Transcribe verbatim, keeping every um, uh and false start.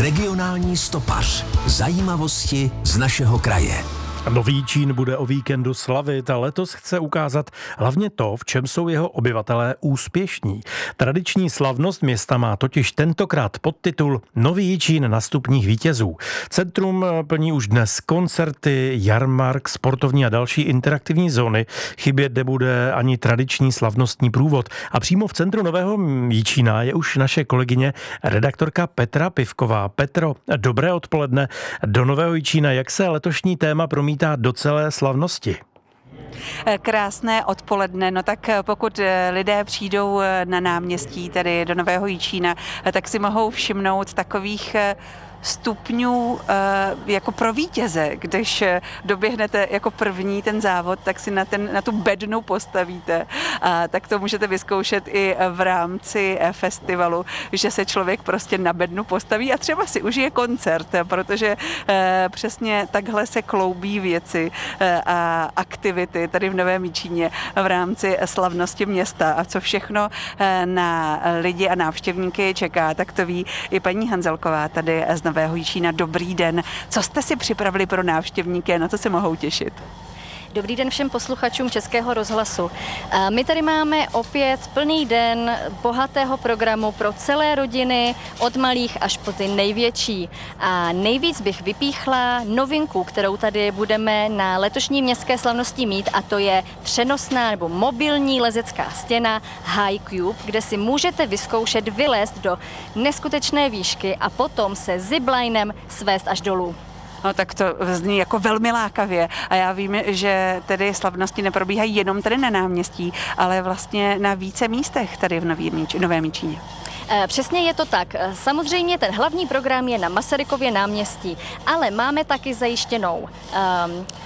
Regionální stopař. Zajímavosti z našeho kraje. Nový Jičín bude o víkendu slavit a letos chce ukázat hlavně to, v čem jsou jeho obyvatelé úspěšní. Tradiční slavnost města má totiž tentokrát podtitul Nový Jičín na stupních vítězů. Centrum plní už dnes koncerty, jarmark, sportovní a další interaktivní zóny. Chybět nebude ani tradiční slavnostní průvod. A přímo v centru Nového Jičína je už naše kolegyně redaktorka Petra Pivková. Petro, dobré odpoledne. Do Nového Jičína, jak se letošní téma promítá do celé slavnosti? Krásné odpoledne. No tak pokud lidé přijdou na náměstí, tedy do Nového Jičína, tak si mohou všimnout takových stupňů jako pro vítěze. Když doběhnete jako první ten závod, tak si na, ten, na tu bednu postavíte. A tak to můžete vyzkoušet i v rámci festivalu, že se člověk prostě na bednu postaví a třeba si užije koncert, protože přesně takhle se kloubí věci a aktivity tady v Novém Jičíně v rámci slavnosti města. A co všechno na lidi a návštěvníky čeká, tak to ví i paní Hanzelková tady z Nového Jičína. Dobrý den. Co jste si připravili pro návštěvníky a na co se mohou těšit? Dobrý den všem posluchačům Českého rozhlasu. My tady máme opět plný den bohatého programu pro celé rodiny, od malých až po ty největší. A nejvíc bych vypíchla novinku, kterou tady budeme na letošní městské slavnosti mít, a to je přenosná nebo mobilní lezecká stěna High Cube, kde si můžete vyzkoušet vylézt do neskutečné výšky a potom se ziplinem svést až dolů. No tak to zní jako velmi lákavě a já vím, že tedy slavnosti neprobíhají jenom tady na náměstí, ale vlastně na více místech tady v Novém Jičíně. Přesně je to tak. Samozřejmě ten hlavní program je na Masarykově náměstí, ale máme taky zajištěnou um,